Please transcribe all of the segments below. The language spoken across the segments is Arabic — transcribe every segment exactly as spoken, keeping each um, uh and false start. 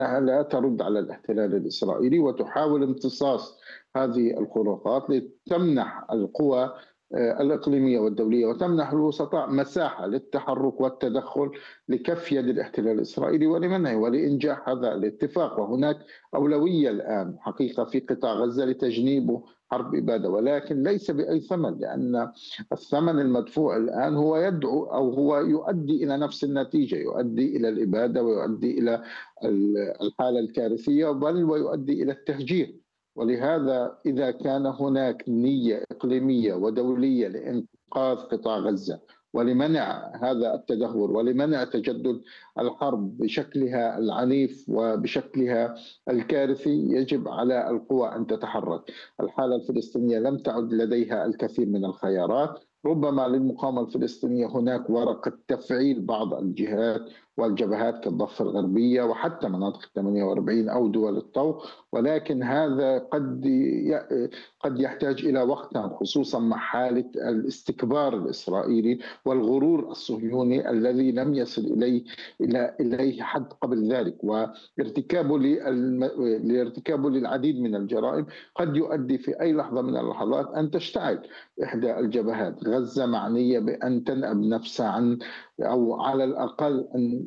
لا ترد على الاحتلال الإسرائيلي وتحاول امتصاص هذه الخروقات لتمنح القوى آه، الإقليمية والدولية وتمنح الوسطاء مساحة للتحرك والتدخل لكف يد الاحتلال الإسرائيلي ولمنعه ولإنجاح هذا الاتفاق. وهناك أولوية الآن حقيقة في قطاع غزة لتجنيبه حرب إبادة، ولكن ليس بأي ثمن، لأن الثمن المدفوع الآن هو يدعو أو هو يؤدي إلى نفس النتيجة، يؤدي إلى الإبادة ويؤدي إلى الحالة الكارثية، بل ويؤدي إلى التهجير. ولهذا إذا كان هناك نية إقليمية ودولية لإنقاذ قطاع غزة ولمنع هذا التدهور ولمنع تجدد الحرب بشكلها العنيف وبشكلها الكارثي، يجب على القوى أن تتحرك. الحالة الفلسطينية لم تعد لديها الكثير من الخيارات. ربما للمقاومة الفلسطينية هناك ورقة تفعيل بعض الجهات والجبهات كالضفة الغربية وحتى مناطق ثمانية وأربعين أو دول الطوق، ولكن هذا قد قد يحتاج إلى وقت، خصوصا مع حالة الاستكبار الإسرائيلي والغرور الصهيوني الذي لم يصل إليه إلى إليه حد قبل ذلك، وارتكابه لارتكابه للعديد من الجرائم قد يؤدي في أي لحظة من اللحظات أن تشتعل إحدى الجبهات. غزة معنية بأن تنأب نفسها عن أو على الأقل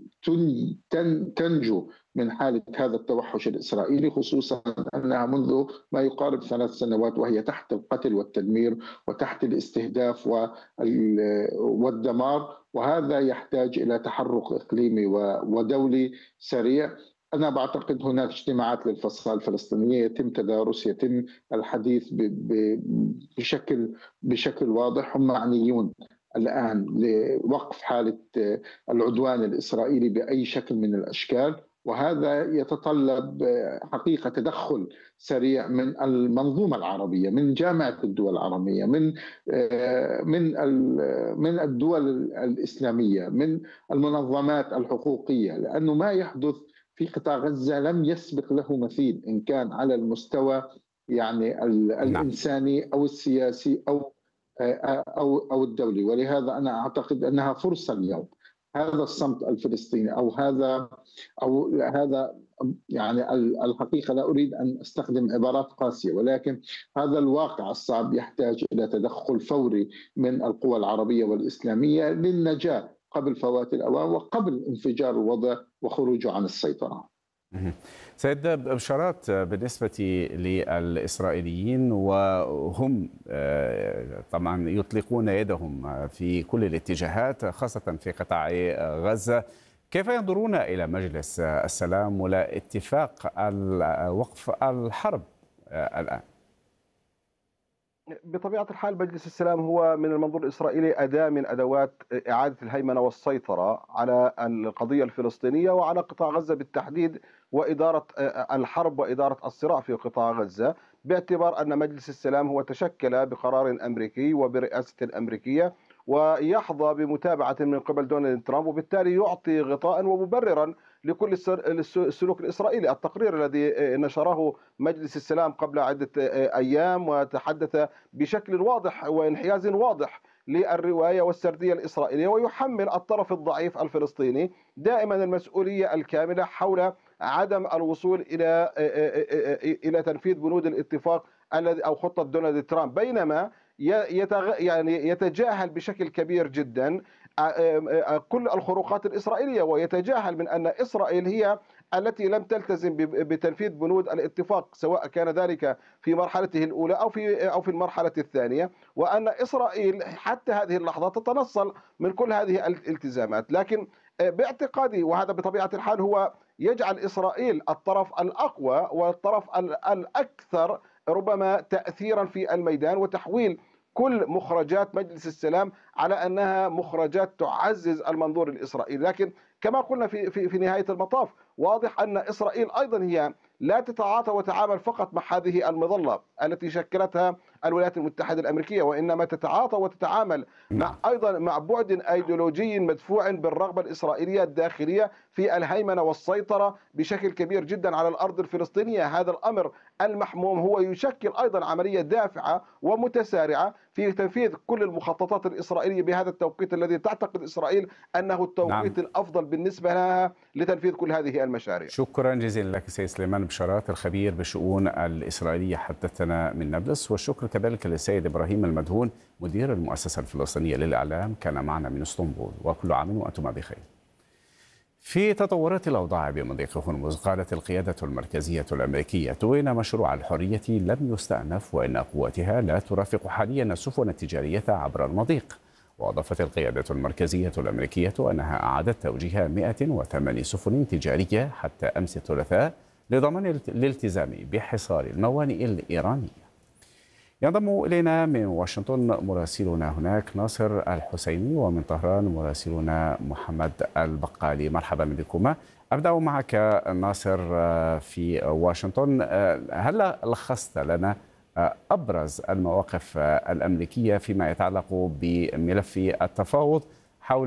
أن تنجو من حالة هذا التوحش الإسرائيلي، خصوصا أنها منذ ما يقارب ثلاث سنوات وهي تحت القتل والتدمير وتحت الاستهداف والدمار، وهذا يحتاج إلى تحرك إقليمي ودولي سريع. أنا بعتقد هناك اجتماعات للفصائل الفلسطينية يتم تدارس، يتم الحديث بشكل بشكل واضح. هم معنيون الآن لوقف حالة العدوان الإسرائيلي بأي شكل من الأشكال، وهذا يتطلب حقيقة تدخل سريع من المنظومة العربية، من جامعة الدول العربية، من من من الدول الإسلامية، من المنظمات الحقوقية، لأنه ما يحدث في قطاع غزة لم يسبق له مثيل، إن كان على المستوى يعني الإنساني أو السياسي أو أو أو الدولي. ولهذا أنا أعتقد أنها فرصة اليوم، هذا الصمت الفلسطيني أو هذا أو هذا يعني الحقيقة، لا أريد أن أستخدم عبارات قاسية، ولكن هذا الواقع الصعب يحتاج إلى تدخل فوري من القوى العربية والإسلامية للنجاة قبل فوات الأوان وقبل انفجار الوضع وخروجه عن السيطرة. سيد بشارات، بالنسبة للإسرائيليين وهم طبعا يطلقون يدهم في كل الاتجاهات خاصة في قطاع غزة، كيف ينظرون إلى مجلس السلام ولا اتفاق وقف الحرب الآن؟ بطبيعة الحال مجلس السلام هو من المنظور الإسرائيلي أداة من أدوات إعادة الهيمنة والسيطرة على القضية الفلسطينية وعلى قطاع غزة بالتحديد، وإدارة الحرب وإدارة الصراع في قطاع غزة، باعتبار أن مجلس السلام هو تشكل بقرار أمريكي وبرئاسة أمركية ويحظى بمتابعة من قبل دونالد ترامب، وبالتالي يعطي غطاء ومبررا لكل السلوك الإسرائيلي. التقرير الذي نشره مجلس السلام قبل عدة أيام وتحدث بشكل واضح وانحياز واضح للرواية والسردية الإسرائيلية، ويحمل الطرف الضعيف الفلسطيني دائما المسؤولية الكاملة حول عدم الوصول إلى إلى تنفيذ بنود الاتفاق الذي أو خطة دونالد ترامب، بينما يعني يتجاهل بشكل كبير جدا كل الخروقات الإسرائيلية، ويتجاهل من أن إسرائيل هي التي لم تلتزم بتنفيذ بنود الاتفاق، سواء كان ذلك في مرحلته الأولى أو في أو في المرحلة الثانية، وأن إسرائيل حتى هذه اللحظة تتنصل من كل هذه الالتزامات. لكن باعتقادي، وهذا بطبيعة الحال هو يجعل إسرائيل الطرف الأقوى والطرف الأكثر ربما تأثيرا في الميدان، وتحويل كل مخرجات مجلس السلام على أنها مخرجات تعزز المنظور الإسرائيلي. لكن كما قلنا في, في, في نهاية المطاف، واضح أن إسرائيل أيضا هي لا تتعاطى وتعامل فقط مع هذه المظلة التي شكلتها الولايات المتحدة الأمريكية، وإنما تتعاطى وتتعامل مع أيضا مع بعد أيديولوجي مدفوع بالرغبة الإسرائيلية الداخلية في الهيمنة والسيطرة بشكل كبير جدا على الأرض الفلسطينية. هذا الأمر المحموم هو يشكل أيضا عملية دافعة ومتسارعة في تنفيذ كل المخططات الإسرائيلية بهذا التوقيت الذي تعتقد إسرائيل أنه التوقيت نعم. الأفضل بالنسبة لها لتنفيذ كل هذه المشاريع. شكرا جزيلا لك سيد سليمان بشارات الخبير بالشؤون الإسرائيلية حدثنا من نابلس، والشكر كذلك للسيد إبراهيم المدهون مدير المؤسسة الفلسطينية للإعلام كان معنا من اسطنبول، وكل عام وأنتم بخير. في تطورات الأوضاع بمضيق هرمز، قالت القيادة المركزية الأمريكية إن مشروع الحرية لم يستأنف وإن قواتها لا ترافق حاليا السفن التجارية عبر المضيق. وأضافت القيادة المركزية الأمريكية أنها أعادت توجيه مئة وثمانية سفن تجارية حتى أمس الثلاثاء لضمان الالتزام بحصار الموانئ الإيرانية. ينضم إلينا من واشنطن مراسلنا هناك ناصر الحسيني، ومن طهران مراسلنا محمد البقالي. مرحبا بكما. أبدأ معك ناصر في واشنطن. هل لخصت لنا أبرز المواقف الأمريكية فيما يتعلق بملف التفاوض حول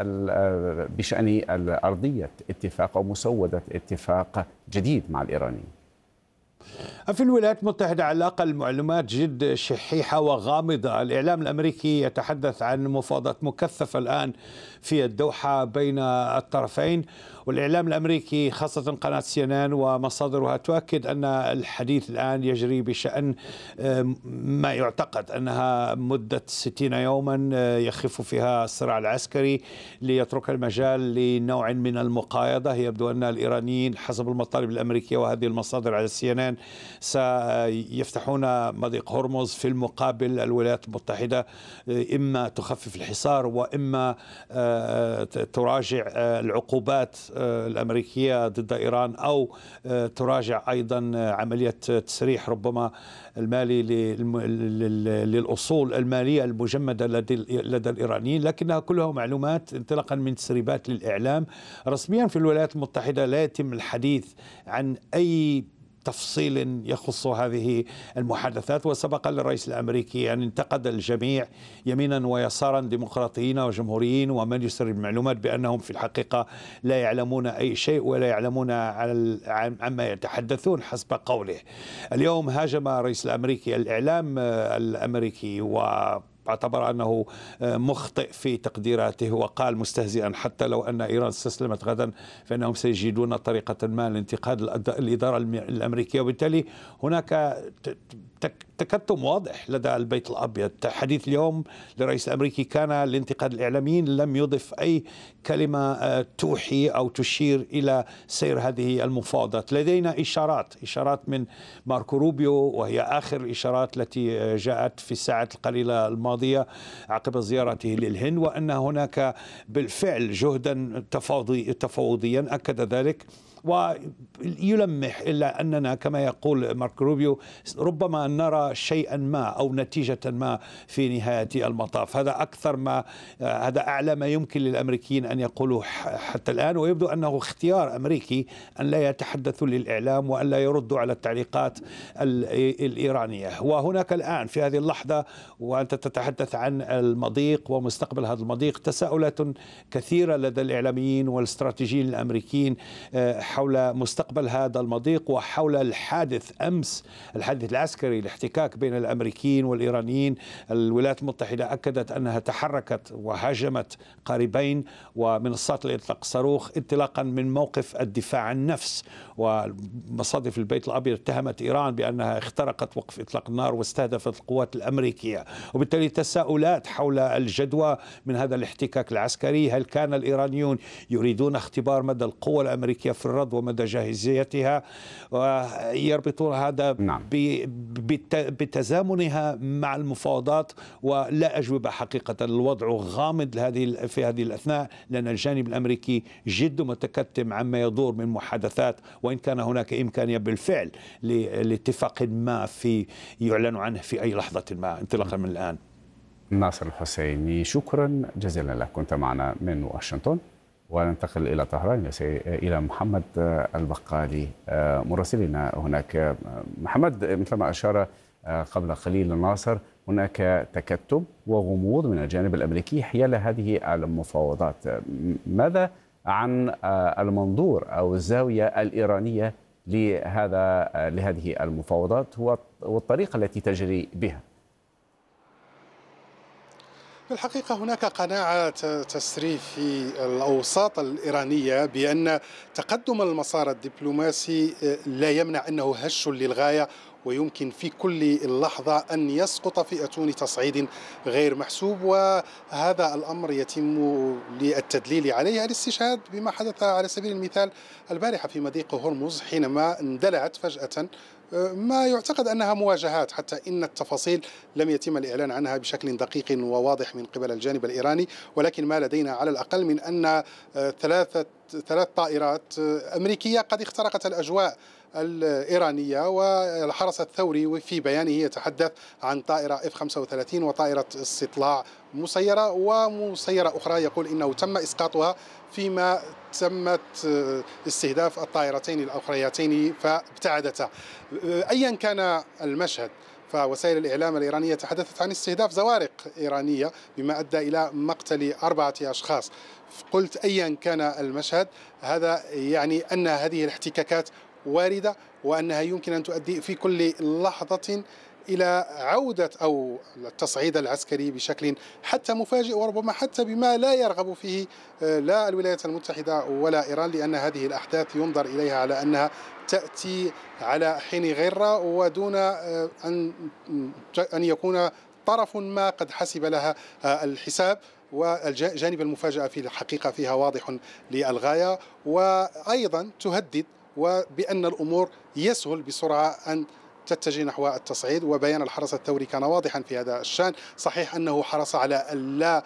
بشأن أرضية اتفاق أو مسودة اتفاق جديد مع الإيرانيين؟ في الولايات المتحدة على الأقل معلومات جد شحيحة وغامضة. الإعلام الأمريكي يتحدث عن مفاوضات مكثفة الآن في الدوحة بين الطرفين، والإعلام الأمريكي خاصة قناة سي إن إن ومصادرها تؤكد أن الحديث الآن يجري بشأن ما يعتقد أنها مدة ستين يوما يخف فيها الصراع العسكري ليترك المجال لنوع من المقايضة. يبدو أن الإيرانيين حسب المطالب الأمريكية وهذه المصادر على سي إن إن سيفتحون مضيق هرمز، في المقابل الولايات المتحدة إما تخفف الحصار وإما تراجع العقوبات الأمريكية ضد إيران، أو تراجع أيضا عملية تسريح ربما المالي للأصول المالية المجمدة لدى الإيرانيين. لكنها كلها معلومات انطلاقا من تسريبات للإعلام. رسميا في الولايات المتحدة لا يتم الحديث عن أي تفصيل يخص هذه المحادثات. وسبق للرئيس الأمريكي أن انتقد الجميع يمينا ويسارا، ديمقراطيين وجمهوريين ومن يسرب المعلومات، بأنهم في الحقيقة لا يعلمون أي شيء ولا يعلمون عما يتحدثون حسب قوله. اليوم هاجم الرئيس الأمريكي الإعلام الأمريكي و اعتبر أنه مخطئ في تقديراته، وقال مستهزئا حتى لو أن إيران استسلمت غدا فإنهم سيجدون طريقة ما لانتقاد الإدارة الأمريكية. وبالتالي هناك تكتم واضح لدى البيت الأبيض. حديث اليوم للرئيس الأمريكي كان لانتقاد الإعلاميين، لم يضف أي كلمة توحي أو تشير إلى سير هذه المفاوضات. لدينا إشارات إشارات من ماركو روبيو، وهي آخر الإشارات التي جاءت في الساعات القليلة الماضية عقب زيارته للهند، وأن هناك بالفعل جهدا تفاوضي تفاوضيا أكد ذلك. ويلمح إلى أننا كما يقول مارك روبيو ربما نرى شيئا ما أو نتيجة ما في نهاية المطاف. هذا أكثر ما هذا أعلى ما يمكن للأمريكيين أن يقولوا حتى الآن. ويبدو أنه اختيار أمريكي أن لا يتحدثوا للإعلام وأن لا يردوا على التعليقات الإيرانية. وهناك الآن في هذه اللحظة وأنت تتحدث عن المضيق ومستقبل هذا المضيق تساؤلات كثيرة لدى الإعلاميين والاستراتيجيين الأمريكيين حول مستقبل هذا المضيق وحول الحادث أمس، الحادث العسكري، الاحتكاك بين الأمريكيين والإيرانيين. الولايات المتحدة أكدت أنها تحركت وهاجمت قاربين ومنصات لإطلاق صاروخ انطلاقا من موقف الدفاع عن النفس. ومصادر في البيت الأبيض اتهمت إيران بأنها اخترقت وقف إطلاق النار واستهدفت القوات الأمريكية. وبالتالي تساؤلات حول الجدوى من هذا الاحتكاك العسكري. هل كان الإيرانيون يريدون اختبار مدى القوة الأمريكية في الرد ومدى جاهزيتها؟ ويربطون هذا نعم. بتزامنها مع المفاوضات. ولا أجوبة حقيقة، الوضع غامض هذه في هذه الأثناء، لأن الجانب الأمريكي جد متكتم عما يدور من محادثات، وإن كان هناك إمكانية بالفعل لاتفاق ما في يعلن عنه في أي لحظة ما انطلاقا من الآن. ناصر الحسيني، شكرا جزيلا لك، كنت معنا من واشنطن. وننتقل إلى طهران إلى محمد البقالي مراسلنا هناك. محمد، مثلما أشار قبل قليل ناصر، هناك تكتم وغموض من الجانب الأمريكي حيال هذه المفاوضات. ماذا عن المنظور أو الزاوية الإيرانية لهذا لهذه المفاوضات والطريقة التي تجري بها؟ في الحقيقة هناك قناعة تسري في الأوساط الإيرانية بأن تقدم المسار الدبلوماسي لا يمنع أنه هش للغاية، ويمكن في كل لحظة أن يسقط في أتون تصعيد غير محسوب، وهذا الأمر يتم للتدليل عليه الاستشهاد بما حدث على سبيل المثال البارحة في مضيق هرمز، حينما اندلعت فجأة ما يعتقد أنها مواجهات، حتى إن التفاصيل لم يتم الإعلان عنها بشكل دقيق وواضح من قبل الجانب الإيراني، ولكن ما لدينا على الأقل من أن ثلاثة ثلاث طائرات أمريكية قد اخترقت الأجواء الإيرانية. والحرس الثوري في بيانه يتحدث عن طائرة إف خمسة وثلاثين وطائرة استطلاع مسيرة ومسيرة أخرى، يقول إنه تم إسقاطها فيما تمت استهداف الطائرتين الأخريتين فابتعدتا. أيا كان المشهد، فوسائل الإعلام الإيرانية تحدثت عن استهداف زوارق إيرانية بما أدى إلى مقتل أربعة أشخاص. قلت أيا كان المشهد، هذا يعني أن هذه الاحتكاكات واردة، وأنها يمكن أن تؤدي في كل لحظة إلى عودة أو التصعيد العسكري بشكل حتى مفاجئ، وربما حتى بما لا يرغب فيه لا الولايات المتحدة ولا إيران، لأن هذه الأحداث ينظر إليها على أنها تأتي على حين غرة ودون أن أن يكون طرف ما قد حسب لها الحساب. والجانب المفاجأة في الحقيقة فيها واضح للغاية، وأيضا تهدد وبأن الأمور يسهل بسرعة أن تتجه نحو التصعيد. وبيان الحرس الثوري كان واضحا في هذا الشأن، صحيح أنه حرص على أن لا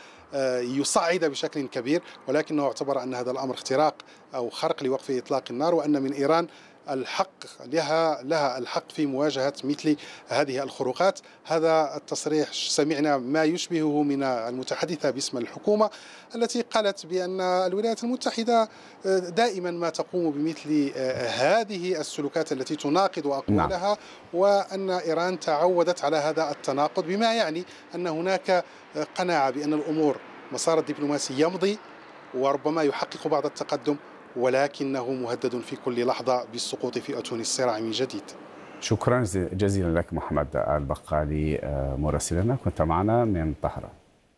يصعد بشكل كبير، ولكنه اعتبر أن هذا الأمر اختراق أو خرق لوقف إطلاق النار، وأن من إيران الحق لها لها الحق في مواجهة مثل هذه الخروقات. هذا التصريح سمعنا ما يشبهه من المتحدثة باسم الحكومة، التي قالت بأن الولايات المتحدة دائما ما تقوم بمثل هذه السلوكات التي تناقض أقوالها، نعم. وأن إيران تعودت على هذا التناقض، بما يعني أن هناك قناعة بأن الأمور مسار الدبلوماسي يمضي وربما يحقق بعض التقدم، ولكنه مهدد في كل لحظة بالسقوط في أتون الصراع من جديد. شكرا جزيلا لك محمد البقالي مراسلنا، كنت معنا من طهران.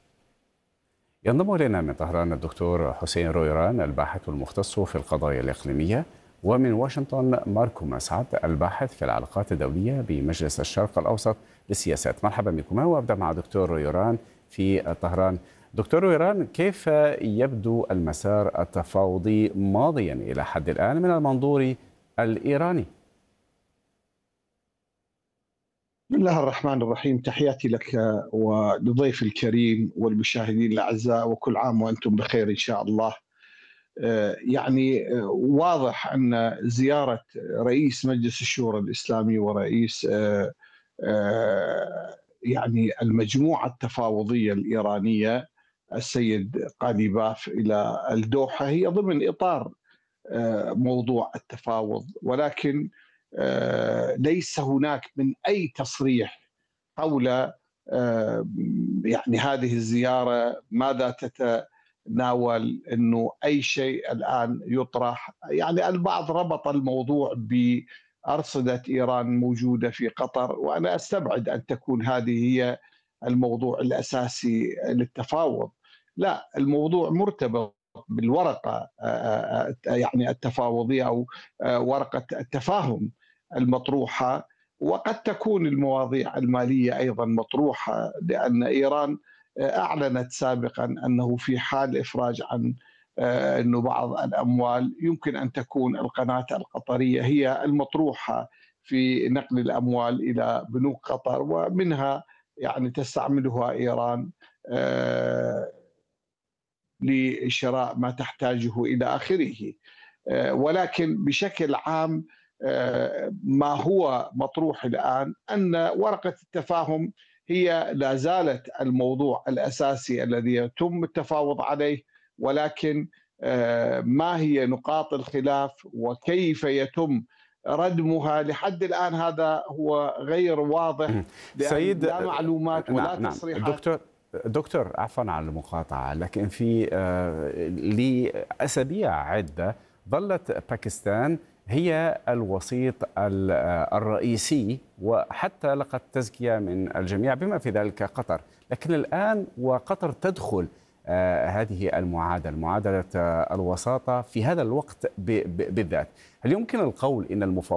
ينضم إلينا من طهران الدكتور حسين رويران الباحث المختص في القضايا الإقليمية، ومن واشنطن ماركو مسعد الباحث في العلاقات الدولية بمجلس الشرق الأوسط للسياسات. مرحبا بكما، وأبدأ مع دكتور رويران في طهران. دكتور رويران، كيف يبدو المسار التفاوضي ماضيا إلى حد الآن من المنظور الإيراني؟ بسم الله الرحمن الرحيم، تحياتي لك ولضيف الكريم والمشاهدين الأعزاء، وكل عام وأنتم بخير إن شاء الله. يعني واضح أن زيارة رئيس مجلس الشورى الإسلامي ورئيس يعني المجموعة التفاوضية الإيرانية السيد قاليباف إلى الدوحة هي ضمن إطار موضوع التفاوض، ولكن ليس هناك من أي تصريح حول يعني هذه الزيارة ماذا تتناول، أنه أي شيء الآن يطرح. يعني البعض ربط الموضوع بأرصدة إيران موجودة في قطر، وأنا أستبعد أن تكون هذه هي الموضوع الأساسي للتفاوض. لا، الموضوع مرتبط بالورقة يعني التفاوضية أو ورقة التفاهم المطروحة، وقد تكون المواضيع المالية أيضا مطروحة، لأن إيران أعلنت سابقا أنه في حال إفراج عن أنه بعض الأموال يمكن أن تكون القناة القطرية هي المطروحة في نقل الأموال إلى بنوك قطر، ومنها يعني تستعملها إيران لشراء ما تحتاجه إلى آخره. ولكن بشكل عام ما هو مطروح الآن أن ورقة التفاهم هي لا زالت الموضوع الأساسي الذي يتم التفاوض عليه، ولكن ما هي نقاط الخلاف وكيف يتم ردمها لحد الآن هذا هو غير واضح، سيد لا معلومات ولا نعم تصريحات. نعم. دكتور دكتور عفوا على المقاطعة، لكن في لأسابيع عدة ظلت باكستان هي الوسيط الرئيسي، وحتى لقد تزكية من الجميع بما في ذلك قطر، لكن الآن وقطر تدخل هذه المعادلة، معادلة الوساطة في هذا الوقت بالذات. هل يمكن القول إن المفاوضات